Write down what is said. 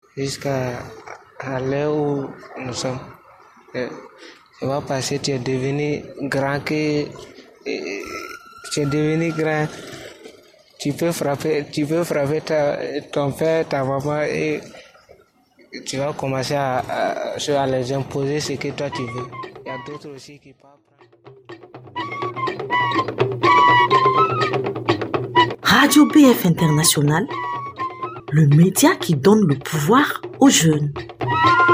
jusqu'à l'heure où nous sommes. C'est pas parce que tu es devenu grand tu peux frapper ton père, ta maman et tu vas commencer à les imposer ce que toi tu veux. Il y a d'autres aussi qui peuvent apprendre. Radio BF International, le média qui donne le pouvoir aux jeunes.